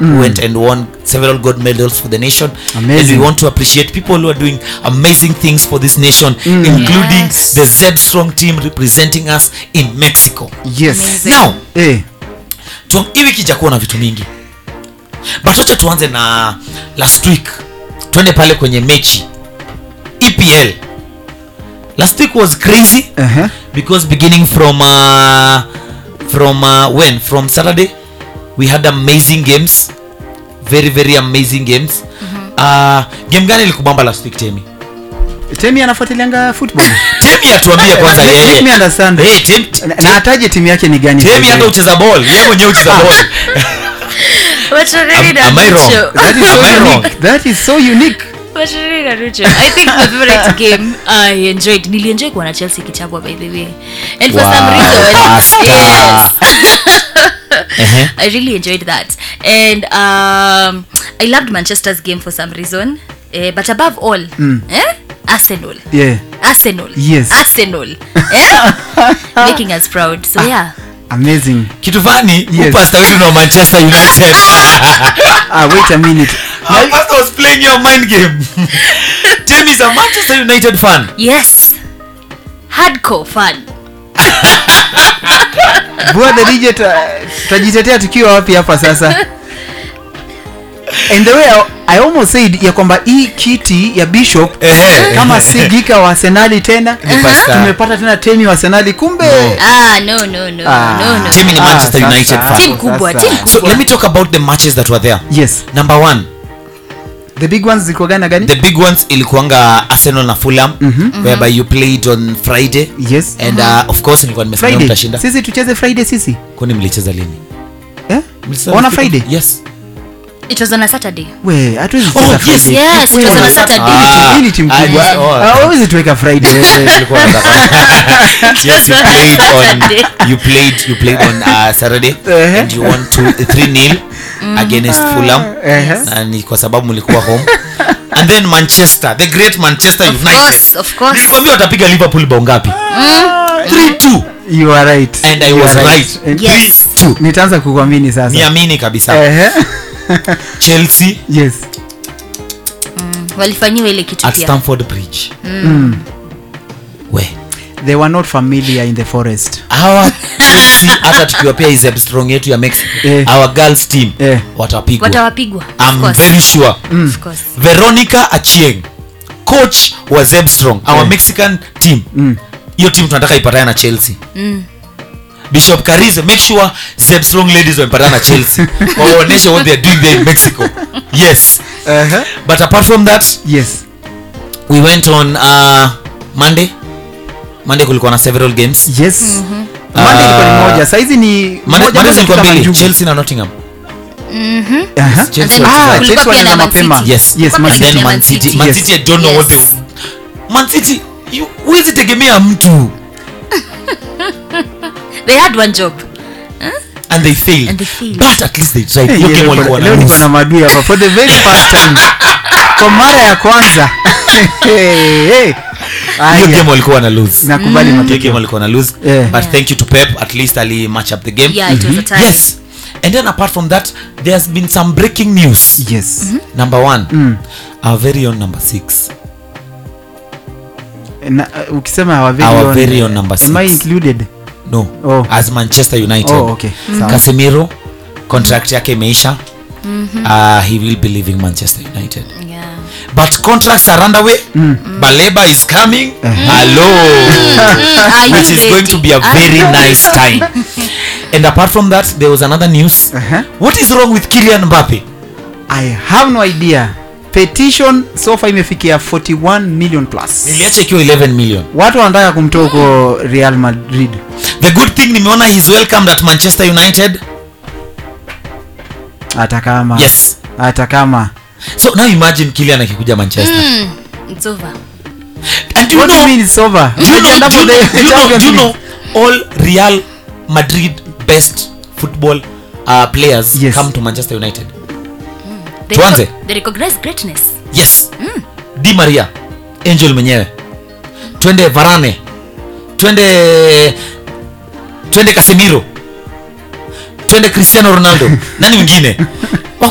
who went and won several gold medals for the nation. Amazing. And we want to appreciate people who are doing amazing things for this nation, including the Z Strong team representing us in Mexico. Yes. Amazing. Now, Hivi kija kuwa na vitu mingi, but wacha tuanze na last week. Twende pale kwenye mechi EPL. Last week was crazy because beginning from Saturday we had amazing games, very very amazing games. Game gani ilikubamba last week Temi? Temi anafuatilianga football. Temi atuambie kwanza yeye. Let me understand. Temi na ataje timu yake ni gani? Temi hata ucheza ball, yeye mwenyewe ucheza ball. Am I wrong? That is so unique. I think the favorite game I enjoyed. Nilienjoy kuona Chelsea kichapwa by the way. And for some reason, I really enjoyed that. And I loved Manchester's game for some reason. But above all, Arsenal. Yeah. Arsenal. Yes. Arsenal. Making us proud. So yeah. Amazing. Kitu fani, yes. Pastor wetu na Manchester United. Wait a minute. Pastor was playing your mind game. Tim is a Manchester United fan. Yes. Hardcore fan. Bua the DJ tajitetea tukiwa wapi hapa sasa? And the way I almost said ya kwamba hii kiti ya Bishop kama Sigika wa Arsenal tena tumepata tena Temi wa Arsenal kumbe no. Temi ni Manchester United fan. Team kubwa. So let me talk about the matches that were there. Yes. Number 1. The big ones zilikuwa gani? The big ones ilikuanga Arsenal na Fulham, whereby you played on Friday. Yes. And of course nilikuwa nimesema mtashinda. Sisi tucheze Friday sisi. Kwani mlicheza lini? On a Friday? Yes. It was on a Saturday. We, hatuwezi cheza Friday. Yes, it was on a Saturday. Hili timu kubwa. Hawezi tuweka Friday wewe. Yes, you played on Saturday and you won 3-0 against Fulham. And kwa sababu mlikuwa home. And then Manchester, the great Manchester United. Of course. Nilikwambia watapiga Liverpool bao ngapi? 3-2. You are right. And I was right. Yes. 3-2. Nitaanza kukuamini sasa. Niamini kabisa. Chelsea. Yes. Walifanyiwa ile kitu at pia. Stamford Bridge. We. They were not familiar in the forest. Our Chelsea hata tukiwapea is strong yetu ya Mexico. Our girls team watawapigwa. I'm very sure. Of course. Veronica Achieng, coach wa Zeb Strong, our Mexican team. Hiyo team tunataka ipatane na Chelsea. Bishop Karize, make sure Zeb Strong ladies wapatane na Chelsea. Waoneshe what they are doing there in Mexico. Yes. But apart from that, yes. We went on Monday kulikuwa na several games. Yes. Monday ilikuwa ni moja. Sasa hizi ni Monday ilikuwa mbili, Chelsea na Nottingham. Chelsea na mapema. Yes. Man City. I don't know what they Man City, huwezi tegemea mtu. They had one job. And they failed. But at least they tried. Leo niko na madui hapa for the very first time. Kwa mara ya kwanza. Hiyo game walikuwa na lose. Nakubali matokeo. Hiyo game walikuwa na lose. But thank you to Pep, at least ali match up the game. Yeah, it was a tie. Yes. And then apart from that, there's been some breaking news. Yes. Number 1, our very own number 6. Ukisema our very own number 6. Am I included? No. As Manchester United. Okay. Casemiro contract yake imeisha. He will be leaving Manchester United. Yeah. But contracts are underway. Baleba is coming. Hello. Which is going to be a very nice time. And apart from that, there was another news. What is wrong with Kylian Mbappe? I have no idea. Petition so far imefikia 41 million plus. Niliacha ikiwa 11 million. Watu wanataka kumtoa kwa Real Madrid. The good thing nimeona he's welcomed at Manchester United. Atakama. Yes. Atakama. So now imagine Kylian akikuja Manchester. It's over. And what do you mean it's over? Do you know all Real Madrid best football players come to Manchester United? They recognize greatness. Yes. Di Maria, Angel mwenyewe. Twende Varane. Twende Casemiro. Twende Cristiano Ronaldo. Nani mwingine?